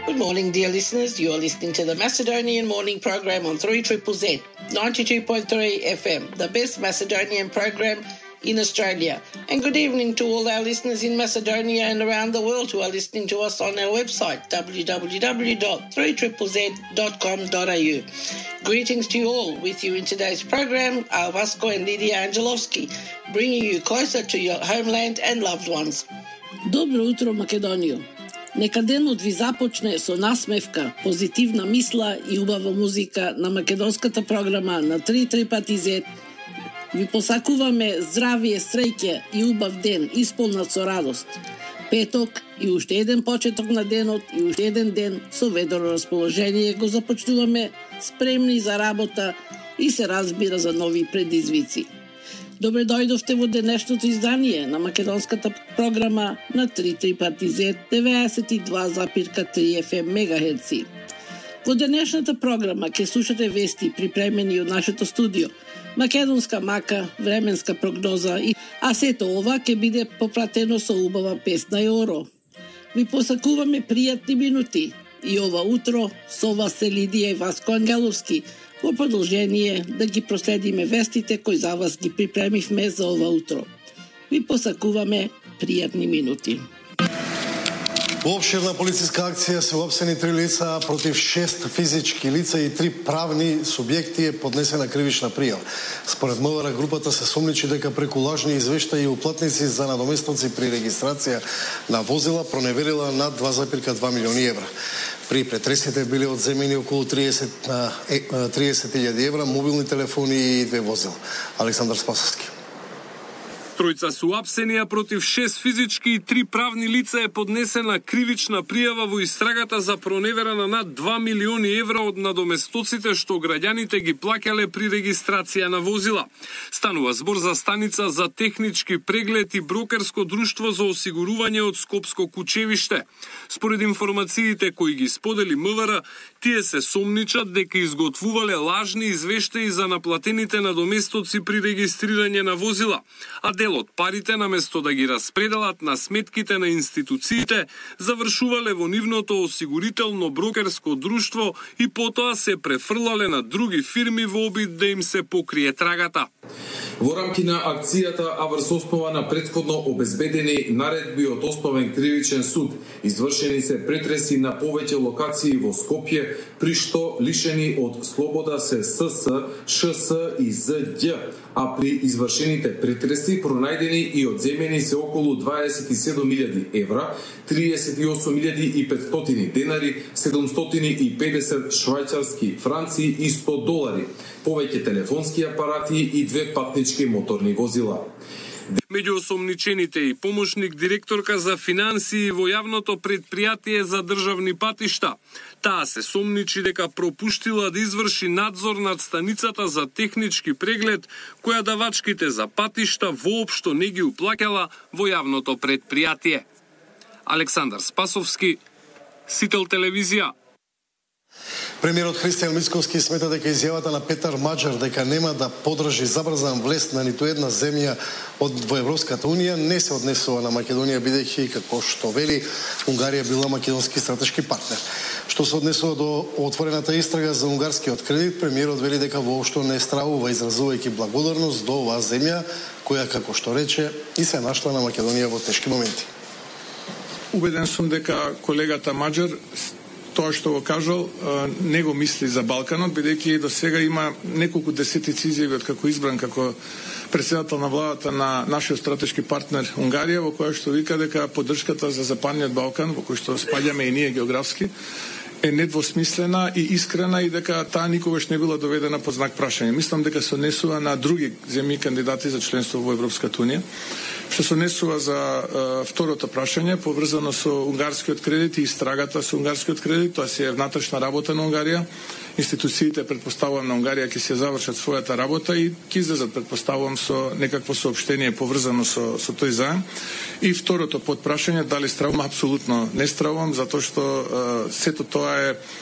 Good morning, dear listeners. You are listening to the Macedonian Morning Program on 3ZZZ, 92.3 FM, the best Macedonian program in Australia. And good evening to all our listeners in Macedonia and around the world who are listening to us on our website, www.3ZZZ.com.au. Greetings to you all. With you in today's program are Vasco and Lydia Angelovski, bringing you closer to your homeland and loved ones. Dobro utro, Македонио. Нека денот ви започне со насмевка, позитивна мисла и убава музика на македонската програма на 3ZZZ. Ви посакуваме здравие, среќа и убав ден, исполнат со радост. Петок и уште еден почеток на денот и уште еден ден со ведро расположение го започнуваме, спремни за работа и се разбира за нови предизвици. Добре дојдовте во денешното издание на македонската програма на 3ZZZ 92,3 FM мегахерци. Во денешната програма ќе слушате вести припремени од нашето студио, македонска мака, временска прогноза, а сето ова ќе биде попратено со убава песна и оро. Ви посакуваме пријатни минути и ова утро со вас се Лидија и Васко Ангеловски, во продолжение да ги проследиме вестите кои за вас ги припремивме за ова утро. Ви посакуваме пријатни минути. Во обширна полициска акција се уапсени 3 лица против 6 физички лица и 3 правни субјекти е поднесена кривична пријава. Според МВР групата се сомничи дека преку лажни извештаи и уплатници за надоместоци при регистрација на возила проневерила над 2,2 милиони евра. При претресите биле одземени околу 30.000 евра, мобилни телефони и 2 возила. Александар Спасовски. Тројца се уапсени, а против 6 физички и 3 правни лица е поднесена кривична пријава во истрагата за проневера на над 2 милиони евра од надоместоците што граѓаните ги плаќале при регистрација на возила. Станува збор за станица за технички преглед и брокерско друштво за осигурување од Скопско Кучевиште. Според информациите кои ги сподели МВР, тие се сомничат дека изготвувале лажни извештаи за наплатените надоместоци при регистрирање на возила, а дел од парите, наместо да ги распределат на сметките на институциите, завршувале во нивното осигурително брокерско друштво и потоа се префрлале на други фирми во обид да им се покрие трагата. Во рамки на акцијата, а врз основа на претходно обезбедени наредби од Основен кривичен суд, извршени се претреси на повеќе локации во Скопје, при што лишени од слобода се СС, ШС и ЗД, а при извршените претреси пронајдени и одземени се околу 27.000 евра, 38.500 денари, 750 швајцарски франци и 100 долари, повеќе телефонски апарати и 2 патнички моторни возила. Меѓу осомничените и помошник директорка за финансии во јавното предпријатие за државни патишта. Таа се сомничи дека пропуштила да изврши надзор над станицата за технички преглед, која давачките за патишта воопшто не ги уплаќала во јавното предпријатие. Александар Спасовски, Сител телевизија. Премиерот Христијан Мицкоски смета дека изјавата на Петар Маџар дека нема да подржи забрзан влез на ниту една земја во Европската унија не се однесува на Македонија, бидејќи, како што вели, Унгарија била македонски стратешки партнер. Што се однесува до отворената истрага за унгарскиот кредит, премиерот вели дека воопшто не стравува, изразувајќи благодарност до оваа земја, која, како што рече, и се нашла на Македонија во тешки моменти. Убеден сум дека колегата Маџар тоа што го кажал, не го мисли за Балканот, бидејќи до сега има неколку десетици изјави од како избран како председател на владата на нашиот стратешки партнер Унгарија, во која што вика дека поддршката за Западниот Балкан, во кој што спаѓаме и ние географски, е недвосмислена и искрена и дека таа никогаш не била доведена под знак прашање. Мислам дека се однесува на други земји кандидати за членство во Европската унија. Што се однесува за второто прашање, поврзано со унгарскиот кредит и истрагата со унгарскиот кредит, тоа се е внатрешна работа на Унгарија. Институциите, предпоставувам, на Унгарија ќе се завршат својата работа и ќе излезат, предпоставувам, со некакво соопштение поврзано со тој заем. И второто подпрашање, дали стравам? Апсолутно не стравам, затоа што сето тоа е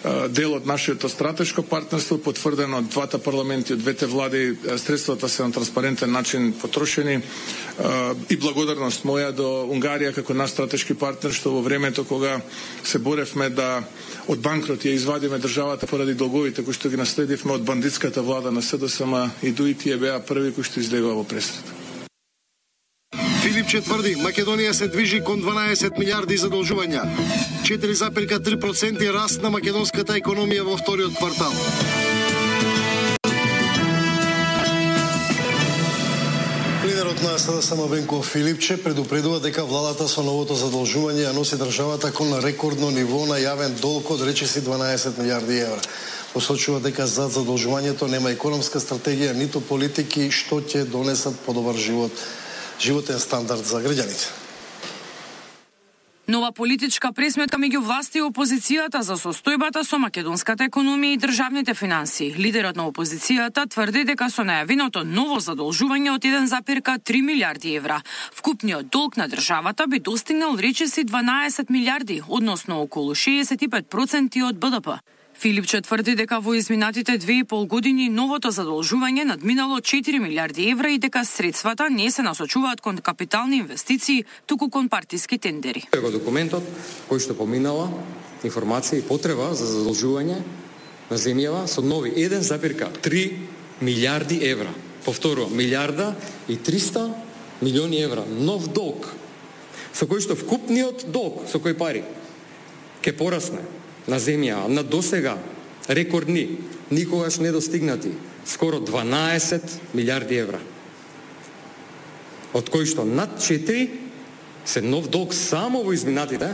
дел од нашето стратешко партнерство, потврдено од двата парламенти, од двете влади, средствата се на транспарентен начин потрошени и благодарност моја до Унгарија како наш стратешки партнер, што во времето кога се боревме да од банкрот ја извадиме државата поради долговите кои што ги наследивме од бандитската влада на СДСМ и ДУИ, тие беа први кои што излегува во пресрета. Филипче тврди, Македонија се движи кон 12 милиарди задолжувања. 4,3% раст на македонската економија во вториот квартал. Лидерот на СДСМ Венко Филипче предупредува дека владата со новото задолжување ја носи државата кон рекордно ниво на јавен долг од речиси 12 милиарди евра. Посочува дека зад задолжувањето нема економска стратегија, ниту политики што ќе донесат подобар животен стандард за граѓаните. Нова политичка пресметка меѓу власти и опозицијата за состојбата со македонската економија и државните финансии. Лидерот на опозицијата тврди дека со најавеното ново задолжување од 1,3 милиарди евра, вкупниот долг на државата би достигнал речиси 12 милиарди, односно околу 65% од БДП. Филипче тврди дека во изминатите 2,5 години новото задолжување надминало 4 милиарди евра и дека средствата не се насочуваат кон капитални инвестиции, туку кон партиски тендери. Го документот кој што поминала информација и потреба за задолжување на земјава со нови 1,3 милиарди евра. Повторувам, милиарда и 300 милиони евра нов долг, со кој што вкупниот долг, со кој пари ќе порасне на земја на досега рекордни, никогаш недостигнати, скоро 12 милиарди евра. Од кои што над 4 се нов долг само во изминатите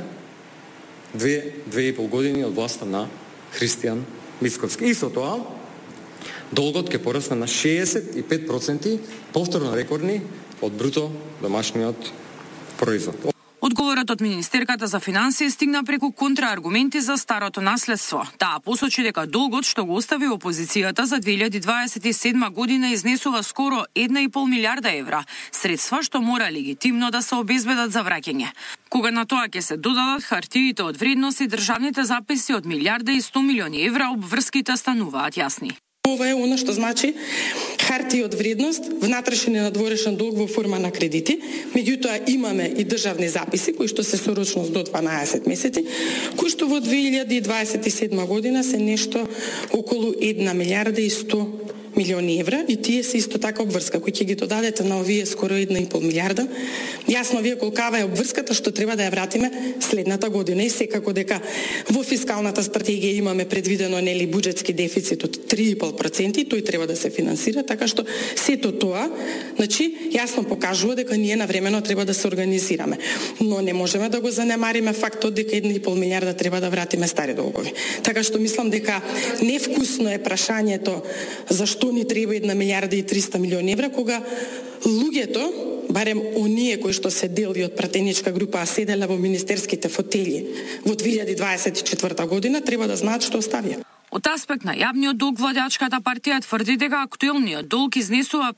2,5 години од власта на Христијан Мицковски. И со тоа, долгот ќе порасне на 65%, повторно рекордни од бруто домашниот производ. Одговорот од Министерката за финансии стигна преку контрааргументи за старото наследство. Таа посочи дека долгот што го остави опозицијата за 2027 година изнесува скоро 1,5 милиарда евра, средства што мора легитимно да се обезбедат за враќање. Кога на тоа ќе се додадат хартиите од вредност и државните записи од 1,1 милиарди евра, обврските стануваат јасни. Ова е оно што значи хартија од вредност, внатрешен и надворешен долг во форма на кредити. Меѓутоа имаме и државни записи кои што се со рочност до 12 месеци, кои што во 2027 година се нешто околу 1 милиарда и 100 милиони евра и тие се исто така обврска. Кој ќе ги додадете на овие скоро 1,5 милиарда, јасно вие колкава е обврската што треба да ја вратиме следната година. И секако дека во фискалната стратегија имаме предвидено буџетски дефицит од 3,5% и тој треба да се финансира, така што сето тоа, значи, јасно покажува дека ние навремено треба да се организираме. Но не можеме да го занемариме фактот дека 1,5 милиарда треба да вратиме стари долгови. Така што мислам дека невкусно е прашањето зашто ни треба 1 милиарда и 300 милиони евра, кога луѓето, барем оние кои што се дели од пратеничка група, а седеле во министерските фотели во 2024 година, треба да знаат што оставија. Од аспект на јавниот долг, владеачката партија тврди дека актуелниот долг изнесува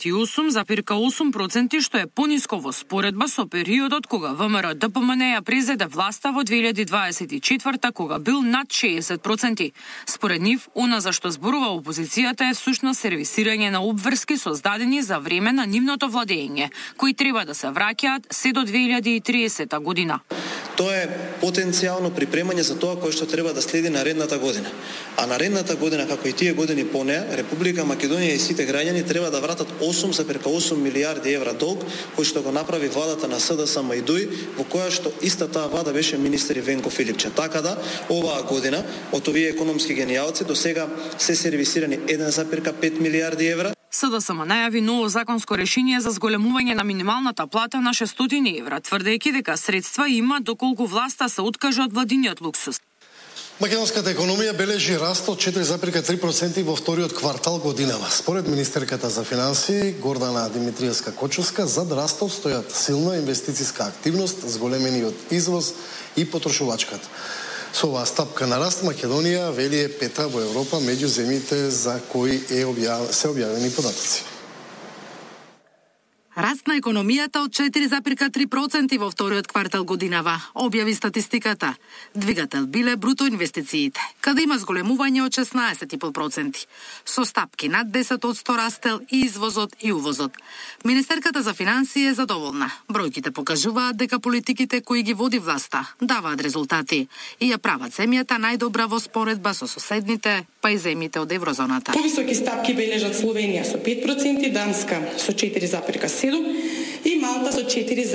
58,8%, што е пониско во споредба со периодот кога ВМРО ДПМН ја презеде власта во 2024, кога бил над 60%. Според нив, она за што зборува опозицијата е всушност сервисирање на обврски создадени за време на нивното владење, кои треба да се враќаат се до 2030 година. Тоа е потенцијално припремање за тоа кое што треба да следи наредната година. А наредната година, како и тие години по неа, Република Македонија и сите граѓани треба да вратат 8,8 милиарди евра долг, кој што го направи владата на СДСМ и ДУИ, во која што иста таа влада беше министер Венко Филипче. Така да, оваа година, од овие економски генијалци, до сега се сервисирани 1,5 милиарди евра. СДСМ најави ново законско решение за зголемување на минималната плата на 600 евра, тврдејќи дека средства има доколку власта се откаже од владиниот луксус. Македонската економија бележи раст од 4,3% во вториот квартал годинава. Според министерката за финансии Гордана Димитриевска-Кочовска, зад растот стојат силна инвестициска активност, зголемени од извоз и потрошувачката. Со оваа стапка на раст, Македонија вели е пета во Европа меѓу земјите за кои се објавени податоци. Раст на економијата од 4,3% во вториот квартал годинава, објави статистиката. Двигател биле бруто инвестициите, каде има зголемување од 16,5%. Со стапки над 10% растел и извозот и увозот. Министерката за финансии е задоволна. Бројките покажуваат дека политиките кои ги води власта даваат резултати и ја прават земјата најдобра во споредба со соседните, па и земјите од еврозоната. Повисоки стапки бележат Словенија со 5%, Данска со 4,7% и Малта со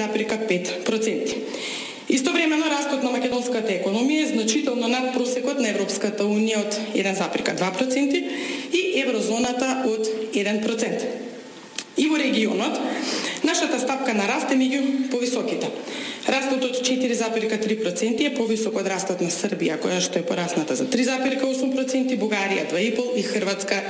4,5%. Истовремено растот на македонската економија е значително над просекот на Европската унија од 1,2% и еврозоната од 1%. И во регионот, нашата стапка на раст е меѓу повисоките. Растот од 4,3% е повисок од растот на Србија, која што е порасната за 3,8%, Бугарија 2,5% и Хрватска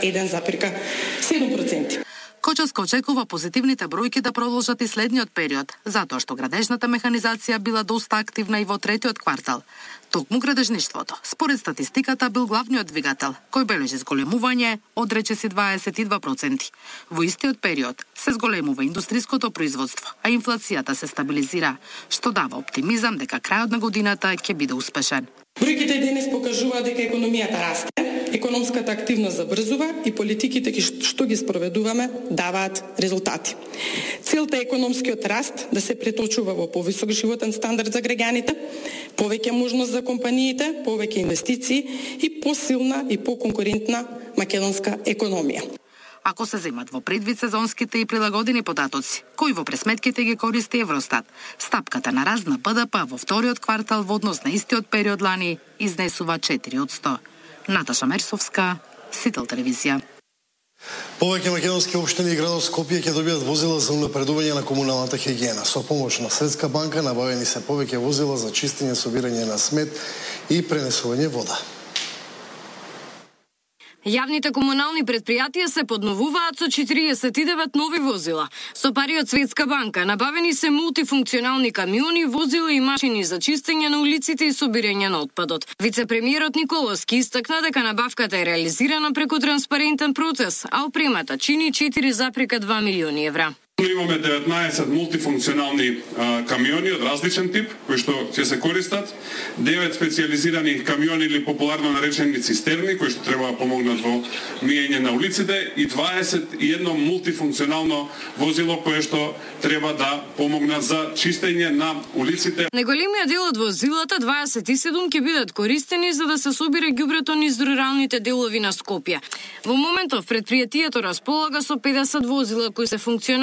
1,7%. Кочевска очекува позитивните бројки да продолжат и следниот период, затоа што градежната механизација била доста активна и во третиот квартал. Токму градежништвото, според статистиката, бил главниот двигател, кој бележи зголемување од речиси 22%. Во истиот период се зголемува индустриското производство, а инфлацијата се стабилизира, што дава оптимизам дека крајот на годината ќе биде успешен. Бројките денес покажуваат дека економијата расте, економската активност забрзува и политиките што ги спроведуваме даваат резултати. Целта е економскиот раст да се преточува во повисок животен стандард за граѓаните, повеќе можност за компаниите, повеќе инвестиции и посилна и поконкурентна македонска економија. Ако се земат во предвид сезонските и прилагодени податоци, кои во пресметките ги користи Евростат, стапката на раст на БДП во вториот квартал во однос на истиот период лани изнесува 4%. Наташа Мерсовска, Сител телевизија. Повеќе македонски општини и градот Скопје ќе добијат возила за унапредување на комуналната хигиена. Со помош на Светска банка набавени се повеќе возила за чистење, собирање на смет и пренесување вода. Јавните комунални предпријатија се подновуваат со 49 нови возила. Со пари од Светска банка набавени се мултифункционални камиони, возила и машини за чистење на улиците и собирање на отпадот. Вице-премиерот Николовски истакна дека набавката е реализирана преку транспарентен процес, а опремата чини 4,2 милиони евра. Имаме 19 мултифункционални камиони од различен тип, кои што ќе се користат, 9 специјализирани камиони или популарно наречени цистерни, кои што треба да помогнат во миење на улиците, и 21 мултифункционално возило кое што треба да помогнат за чистење на улиците. Неголемиот дел од возилата, 27, ќе бидат користени за да се собира ѓубрето низ руралните делови на Скопје. Во моментов предпријатието располага со 50 возила кои се функционални